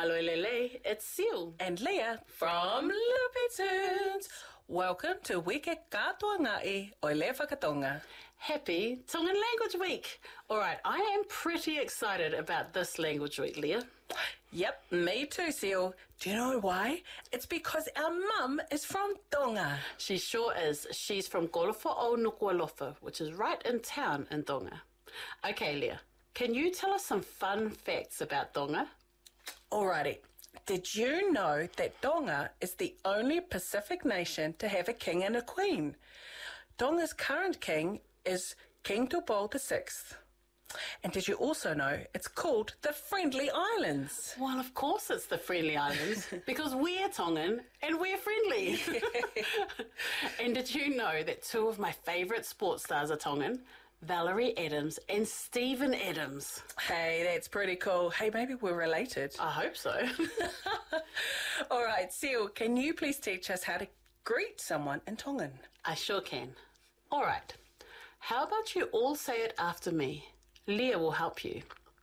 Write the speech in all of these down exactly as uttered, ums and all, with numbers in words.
Malolele, it's Seal. And Leah from Loopy Tunes. Welcome to Wike Katoa Ngai o Le Whakatonga. Happy Tongan Language Week. All right, I am pretty excited about this language week, Leah. Yep, me too, Seal. Do you know why? It's because our mum is from Tonga. She sure is. She's from Golofo o Nukualofa, which is right in town in Tonga. Okay, Leah, can you tell us some fun facts about Tonga? Alrighty. Did you know that Tonga is the only Pacific nation to have a king and a queen? Tonga's current king is King Tupou the sixth. And did you also know it's called the Friendly Islands? Well, of course it's the Friendly Islands, because we're Tongan and we're friendly. And did you know that two of my favourite sports stars are Tongan? Valerie Adams and Stephen Adams. Hey, that's pretty cool. Hey, maybe we're related. I hope so. All right, Seal, can you please teach us how to greet someone in Tongan? I sure can. All right. How about you all say it after me? Leah will help you.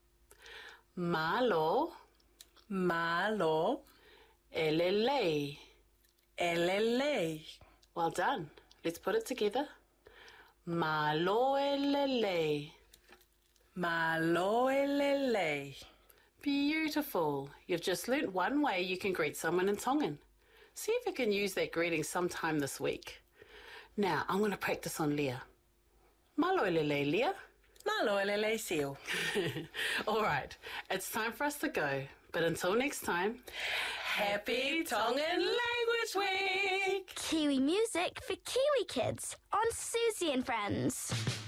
Malo. Malo. Elele. Elele. Well done. Let's put it together. Malo elele. Malo elele. Beautiful. You've just learnt one way you can greet someone in Tongan. See if you can use that greeting sometime this week. Now, I'm going to practice on Leah. Malo elele, Leah. Malo elele, Seal. All right, it's time for us to go. But until next time, Happy Tongan Language Week! Kiwi music for Kiwi kids on Susie and Friends.